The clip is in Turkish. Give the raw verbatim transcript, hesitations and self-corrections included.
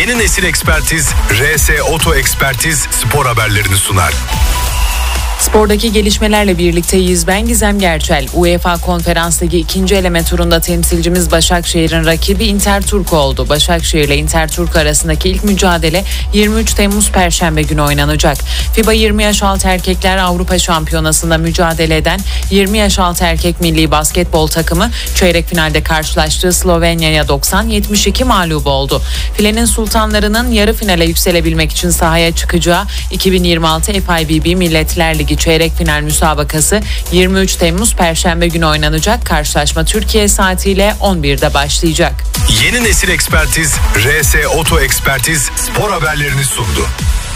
Yeni nesil ekspertiz R S Oto Ekspertiz spor haberlerini sunar. Spordaki gelişmelerle birlikteyiz. Ben Gizem Gerçel. UEFA Konferans Ligi ikinci eleme turunda temsilcimiz Başakşehir'in rakibi Interturk oldu. Başakşehir ile Interturk arasındaki ilk mücadele yirmi üç Temmuz Perşembe günü oynanacak. FIBA yirmi yaş altı erkekler Avrupa Şampiyonası'nda mücadele eden yirmi yaş altı erkek milli basketbol takımı çeyrek finalde karşılaştığı Slovenya'ya doksan yetmiş iki mağlup oldu. Filenin sultanlarının yarı finale yükselebilmek için sahaya çıkacağı iki bin yirmi altı F I V B Milletler Ligi çeyrek final müsabakası yirmi üç Temmuz Perşembe günü oynanacak. Karşılaşma Türkiye saatiyle on birde başlayacak. Yeni nesil ekspertiz R S Oto Ekspertiz spor haberlerini sundu.